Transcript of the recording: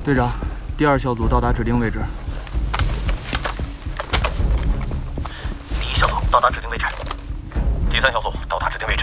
队长，第二小组到达指定位置。 第一小组到达指定位置，第三小组到达指定位置。